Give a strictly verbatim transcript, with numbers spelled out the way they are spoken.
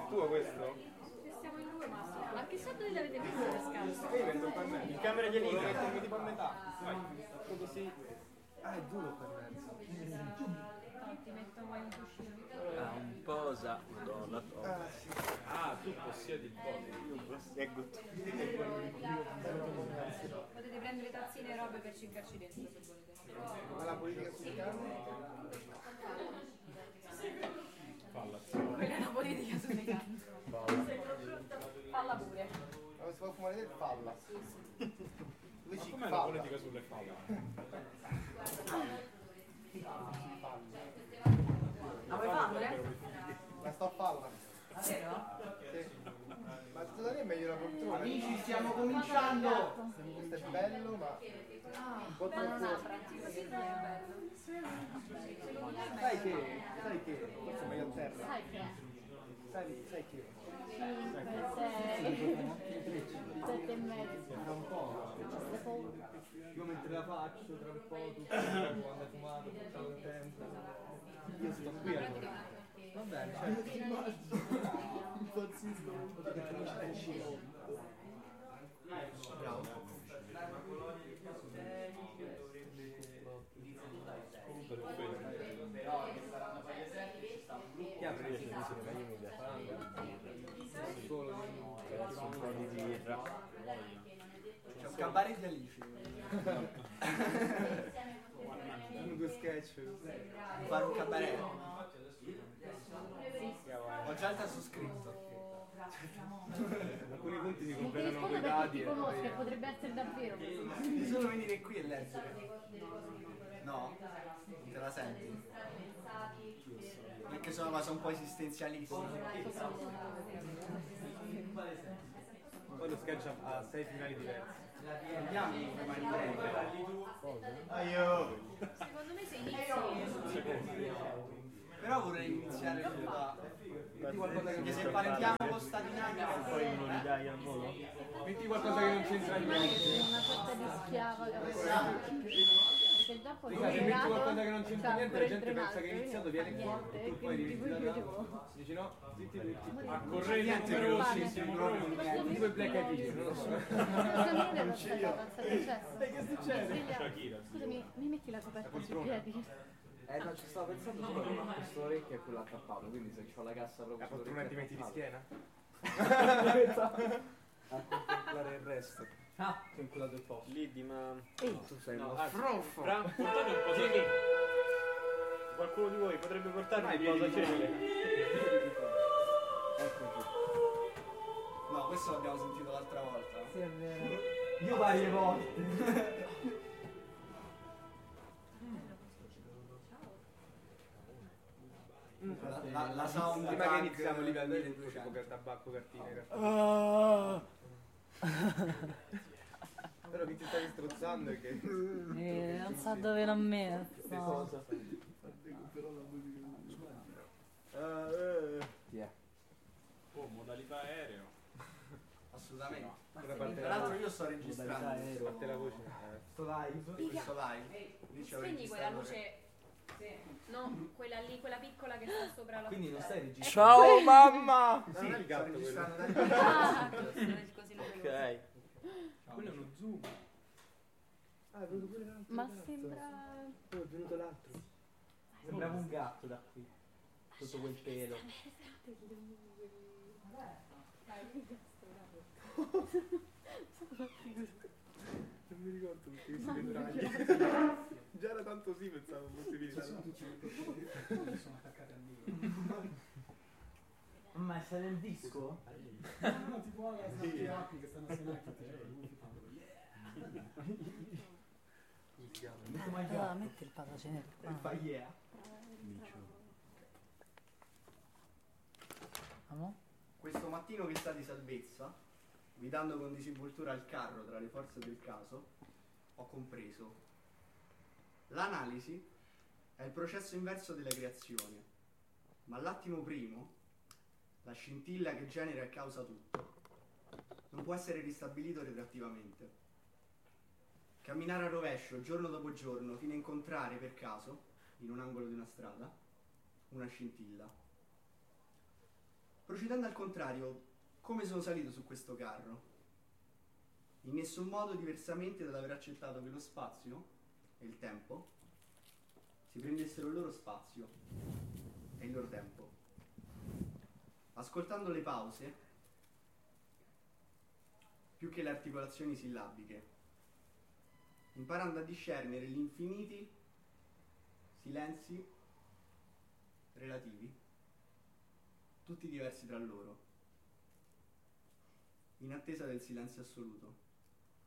tuo questo? Siamo in due, ma sì. Ma chissà dove l'avete messo le scarpe? Io metto per me. In camera di Elisa. Lo mettiamo tipo a metà. Vai. Così. Ah, è duro per me. No, ti metto poi un cuscino. Ah, un posa. Madonna, Ah, sì. Ah, tu possiedi il podio. Io posseggo tutto. Potete prendere tazzine e robe per cincarci dentro se volete. Ma la politica sul carne? Falla. Quella è la politica sulle canne. Falla pure. Ma si può fumare del falla? Dove ci com'è la politica sulle falle? La vuoi fare? La sto a falla. Vero? Sì. Ma tu da lì è meglio la poltrona. Amici, stiamo cominciando! Questo è bello, ma un po' Ma non troppo. apra, così non è bello. Sai che, sai che, forse è meglio a terra. Sai che? Sai, sai che. cinque, sei, sette e mezzo. Tra un po'. Io mentre la faccio, tra un po' tu quando hai fumato, tutto il tempo. Io sto qui allora. Va bene, certo. Impazzisco. Perché finisce il cibo. Bravo. Chi ha preso il solo un po' di birra? C'è un cabaret di Alici. Due sketch. Fare un cabaret. Ho già il tasto scritto. Alcuni punti si Mi comprano rispondo con i perché dadi ti e conosco poi... e potrebbe essere davvero così. Devi solo venire qui e leggere. No? Non te la senti? Perché sono una cosa un po' esistenzialista. Poi lo sketch ha ha sei finali diversi. Andiamo come mani Aio! Secondo me se inizi... Però vorrei iniziare da... Metti qualcosa che se partiamo con sta dinamica poi uno gli dai al volo? Metti qualcosa che non c'entra niente. Una sorta di schiava capito? Perché già poi Raga, se metti qualcosa che non c'entra cioè, niente, la gente pure pensa che è iniziato, viene qua niente, e tu poi quindi devi poi da io là. devo- Dici no, zitti tutti. A correre niente numero veloci, sì, siamo proprio proprio niente. Tipo i Black Eyed Peas, non lo so. Non c'è io. Che succede? Shakira. Scusami, mi metti la coperta sui piedi? Eh no, ci stavo pensando solo che questo orecchio è quello attappato, quindi se ho la cassa proprio La sull'orecchio fortuna ti metti di attappato, schiena? a contemplare il resto. Ah, Che in quella del po'. Lidi, ma... Ehi, Tu sei No, uno anzi, froffo. Fra, portate un po' di... Qualcuno di voi potrebbe portarmi un po' da cenere? Eccoci. no, questo l'abbiamo sentito l'altra volta. sì, è vero. Io varie volte. La, la, la sound Prima che tag iniziamo li vedo tipo milleduecento. tabacco, cartine, cartine. Ah. Però che ti stavi strozzando è che... Eh, non so dove l'ho messo. Cosa? Ah, eh. Chi è? Oh, modalità aereo. Assolutamente. Ora parte Tra la l'altro voce. io sto registrando. Parte la voce. Eh. Sto live, questo live. Lì c'è un Spegni quella registratore. luce... No, quella lì, quella piccola che sta sopra la... Quindi non stai registrando. Ciao mamma! Non è il Sto gatto quello. registrando da Ah, giusto, è così non vedo. Ok. Quello è uno zoom. Ah, è venuto pure l'altro. Ma gatto. sembra... Oh, è venuto l'altro. Sembrava un gatto da qui. Tutto quel pelo. Non mi ricordo tutti questi dettagli. Già era tanto sì, pensavo fosse finita. Sono attaccati al muro. Ma sei nel disco? No, tipo la snappi che stanno assieme a te. Come si chiama? Allora, metti il patacenere qua. Fa yeah. Amo? Questo mattino che sta di salvezza, guidando con disinvoltura il carro tra le forze del caso, ho compreso. L'analisi è il processo inverso della creazione, ma l'attimo primo, la scintilla che genera e causa tutto, non può essere ristabilito retroattivamente. Camminare a rovescio giorno dopo giorno fino a incontrare per caso, in un angolo di una strada, una scintilla. Procedendo al contrario, come sono salito su questo carro? In nessun modo diversamente dall'aver accettato che lo spazio e il tempo si prendessero il loro spazio e il loro tempo. Ascoltando le pause, più che le articolazioni sillabiche, imparando a discernere gli infiniti silenzi relativi, tutti diversi tra loro, in attesa del silenzio assoluto.